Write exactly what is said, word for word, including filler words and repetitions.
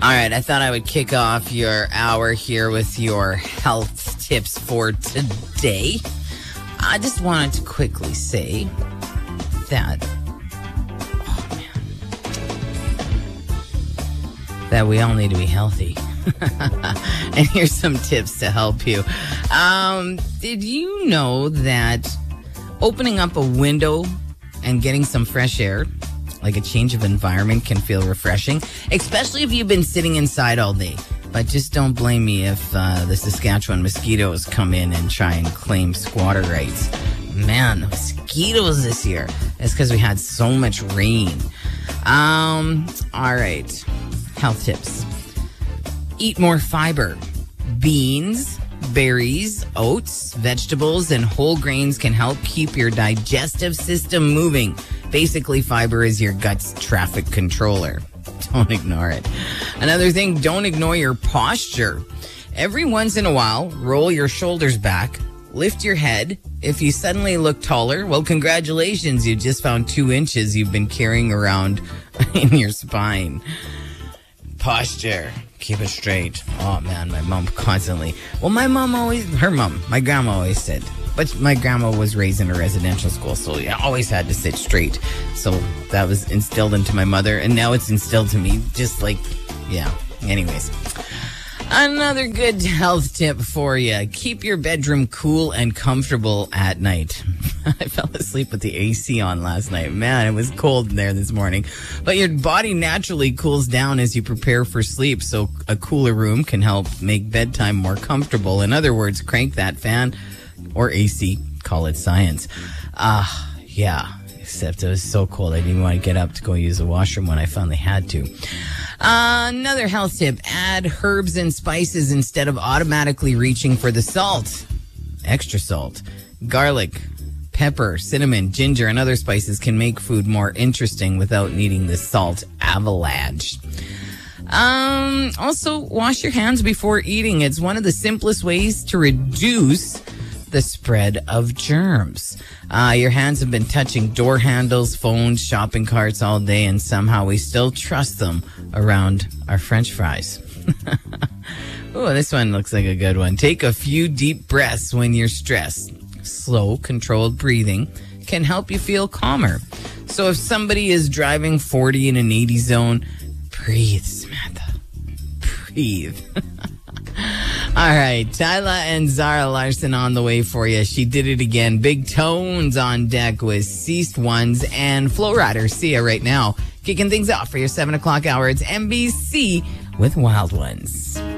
All right, I thought I would kick off your hour here with your health tips for today. I just wanted to quickly say that, oh man, that we all need to be healthy. And here's some tips to help you. Um, did you know that opening up a window and getting some fresh air, like a change of environment, can feel refreshing, especially if you've been sitting inside all day? But just don't blame me if uh, the Saskatchewan mosquitoes come in and try and claim squatter rights. Man, the mosquitoes this year. It's because we had so much rain. Um, all right. Health tips. Eat more fiber. Beans, berries, oats, vegetables, and whole grains can help keep your digestive system moving. Basically, fiber is your gut's traffic controller. Don't ignore it. Another thing, don't ignore your posture. Every once in a while, roll your shoulders back, lift your head. If you suddenly look taller, well, congratulations, you just found two inches you've been carrying around in your spine. Posture. Keep it straight. Oh, man, my mom constantly. Well, my mom always, her mom, my grandma always said, but my grandma was raised in a residential school, so I always had to sit straight. So that was instilled into my mother, and now it's instilled to me, just like, yeah. Anyways, another good health tip for you. Keep your bedroom cool and comfortable at night. I fell asleep with the A C on last night. Man, it was cold in there this morning. But your body naturally cools down as you prepare for sleep, so a cooler room can help make bedtime more comfortable. In other words, crank that fan or A C, call it science. Ah, uh, yeah, except it was so cold I didn't even want to get up to go use the washroom when I finally had to. Uh, another health tip, add herbs and spices instead of automatically reaching for the salt. Extra salt, garlic, pepper, cinnamon, ginger, and other spices can make food more interesting without needing the salt avalanche. Um, also, wash your hands before eating. It's one of the simplest ways to reduce the spread of germs. Uh, your hands have been touching door handles, phones, shopping carts all day, and somehow we still trust them around our French fries. Oh, this one looks like a good one. Take a few deep breaths when you're stressed. Slow, controlled breathing can help you feel calmer. So if somebody is driving forty in an eighty zone, breathe, Samantha. Breathe. All right, Tyla and Zara Larson on the way for you. She did it again. Big Tones on deck with Ceased Ones and Flow Rider. See ya right now. Kicking things off for your seven o'clock hour. It's N B C with Wild Ones.